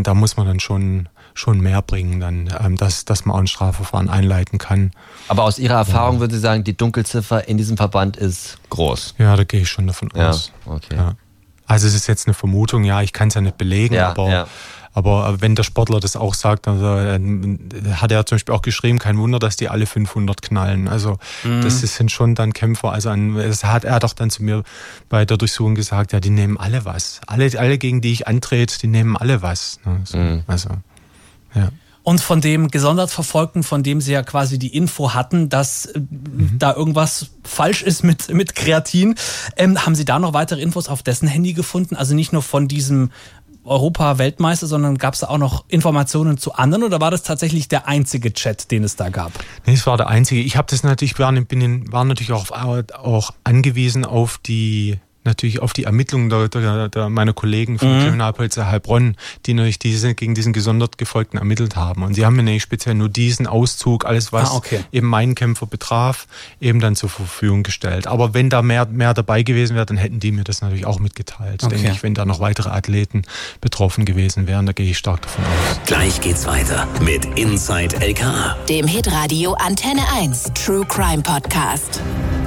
da muss man dann schon mehr bringen, dann, dass man auch ein Strafverfahren einleiten kann. Aber aus Ihrer Erfahrung würden Sie sagen, die Dunkelziffer in diesem Verband ist groß? Ja, da gehe ich schon davon aus. Okay. Ja. Also es ist jetzt eine Vermutung, ja, ich kann es ja nicht belegen, aber wenn der Sportler das auch sagt, also, hat er zum Beispiel auch geschrieben, kein Wunder, dass die alle 500 knallen. Also das sind schon dann Kämpfer. Also er hat auch dann zu mir bei der Durchsuchung gesagt, ja, die nehmen alle was. Alle gegen die ich antrete, die nehmen alle was. Also, ja. Und von dem gesondert Verfolgten, von dem Sie ja quasi die Info hatten, dass da irgendwas falsch ist mit Kreatin, haben Sie da noch weitere Infos auf dessen Handy gefunden? Also nicht nur von diesem Europa-Weltmeister, sondern gab es da auch noch Informationen zu anderen oder war das tatsächlich der einzige Chat, den es da gab? Nee, es war der einzige. Ich habe das natürlich, war natürlich auch angewiesen auf die Ermittlungen meiner Kollegen von der Kriminalpolizei Heilbronn, die natürlich gegen diesen gesondert Gefolgten ermittelt haben. Und sie haben mir nämlich speziell nur diesen Auszug, alles was eben meinen Kämpfer betraf, eben dann zur Verfügung gestellt. Aber wenn da mehr dabei gewesen wäre, dann hätten die mir das natürlich auch mitgeteilt. Denke ich, wenn da noch weitere Athleten betroffen gewesen wären, da gehe ich stark davon aus. Gleich geht's weiter mit Inside LKA, dem Hitradio Antenne 1 True Crime Podcast.